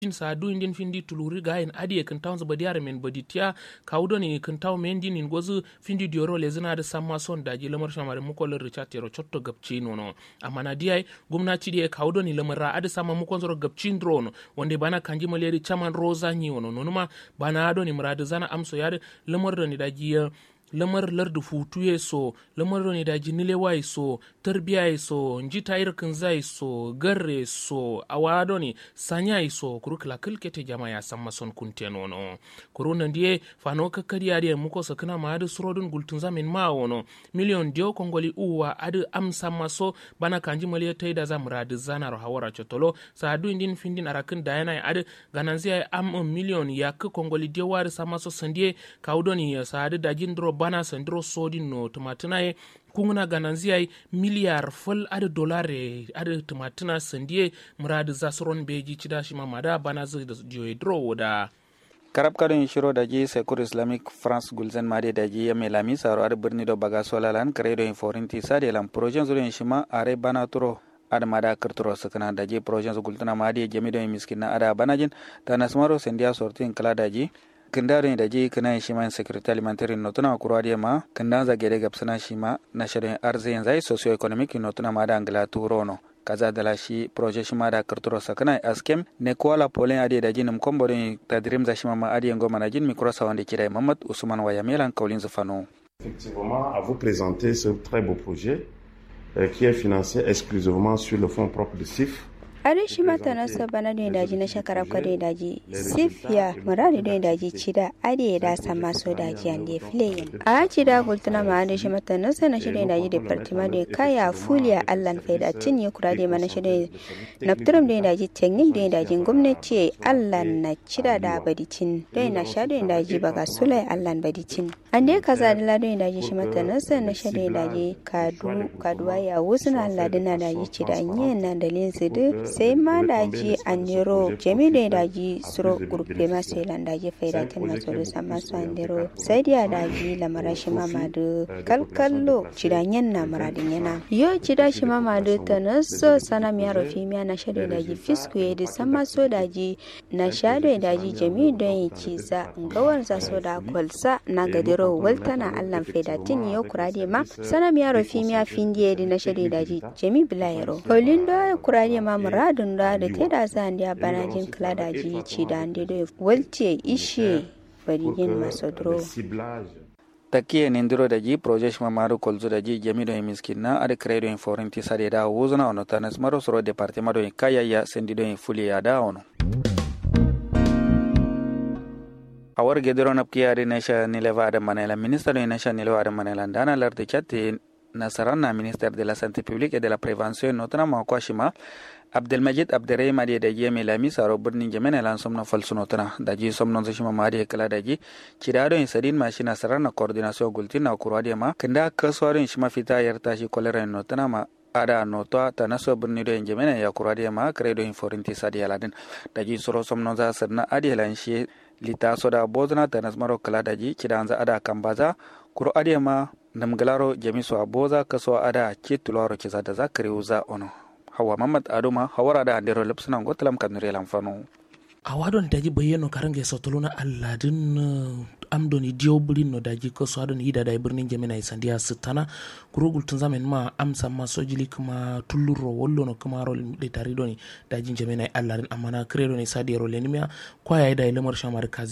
sa du indin findi tuluri ga en adi kan tawn ba diare men baditia kawdo ni kan taw men din in gozu findi dioro le zina da samma son daji lamar shamare mu kolor richard ro chotto gabci nono amma na diai gwamnati die kawdo ni lamar ra adi samma mu konzoro gabci drone wonde bana kanji maleri chaman rosa ni wono nonuma bana ado ni muradu zana amso yar lamar da ni daji lamar lardu futuye so lamar ne da jinile wai so tarbiya so njita irkin zai so garre so awado ne sanya so kurukla kilkete jama ya san mason kunte nono kuruna ndiye fano kakkari ari muko sakana ma adu surodun gultun zamin ma wono million dio kongoli uwa adu amsa maso bana kanji maliya taida za muradu zana hawara chotolo sa adu indin findin arakin dayana adu gananzi ay am million yak kongoli dio war samaso sandie kaudoni sa adu dajin dro bana sandro sodin no tumatinaye kunguna gananziyai miliyar fol ade dolare ade tumatina sandie muradu zasron beji chida shima mada bana zu da dro da karab kadon shiro daji sekur islamic france gulzen made daji ya melami saro ade birni do baga solalan kredo inforinti sade lam projet zuri shima are bana turo ada mada kerturo sakana daji projet gultana made jamido miskina ada banajin tanasmaro sendia sortin kala daji kindaro da je kana shi man secretary alimentaire notuna kurwadiya ma kindan za gede gapsana shi ma na shirin arzin zai socio economic notuna ma da angla turono kaza da shi project shi ma da karturo sakana askem ne kwala polen ade da jinum komborin tadrim za shi ma ade ngoma na jin mikro sa wanda kira Muhammad Usman waya melan kaulin zafano. Effectivement, à vous présenter ce très beau projet qui est financé exclusivement sur le fonds propre de CIF. Are shi mata na sabana da daji na shakarar kwadai daji sifiya murari da daji cida ade da sama so daji ande fileyin a cida gultuna ma da shi mata na sana shi da daji department da kaya fuliya allan faida tin ya kura da mana shi da naftaram da daji teknik da daji gwamnati allan na cida da badicin da na sha da daji baga sulai allan badicin ande kaza da lado da daji shi mata na sana shi da daji kaduwa ya wasu na alladina daji cida anyen na dalilin su sai ma daji andero jami da daji suro gurfe masu ilan daji faidatin masu rusa masu andero sai da daji lamara shi mama da kalkallo cidanyen na maradin yana yo cida shi mama da ta naso sana miya rufi miya na shaɗe daji fisku ya da sama so daji na shaɗe daji jami don yi ciza gawar za so da kwalsa na gadiro waltana allan faidatin yau kurade ma sana miya rufi miya findiye da na shaɗe daji jami bilayero olindo ya kurade ma muradun da ta da zan da banajin kala da ji ci da ande do walce ishe barigin masodro takiye nindiro da ji project mamaru kolzu da ji jamido miskina ade credo in forinti sade da wuzuna ono tanas maro soro departement do kaya ya sendido in fuli ya da ono awar gedero napkiya de nasha nileva da manela minister de nasha nileva da manela dana larte chatte nasarana ministère de la santé publique et de la prévention notamment kwashima Abdelmajid Abderrahim ade da je mai lami saro birnin Jemena lan somno falsuno tana da ji somno zai shima mari kala da ji kirado in sadin mashina sarana coordination gultin na kurwade ma kinda kaswarin shima fita yarta shi kolera no tana ma ada noto ta naso birni do Jemena ya kurwade ma credo in forinti sadi aladin da ji soro somno za sarna ade lan shi lita soda bozna ta nasmaro kala da ji kidanza ada kambaza kurwade ma namgalaro jamiso aboza kaso ada kituloro kiza da zakari uza ono hawa Muhammad Adoma hawara da andero lipsuna gotalam kanure lamfano awadon daji bayeno karange sotoluna alladin amdoni diobulin no daji ko so adon ida da birnin Jemena isandiya sitana kurugul tun zaman ma amsa ma sojili kuma tulluro wollo no kuma rol de taridoni daji Jemena alladin amana credo ni sadiro lenimia kwa ya ida lemar shamar kazi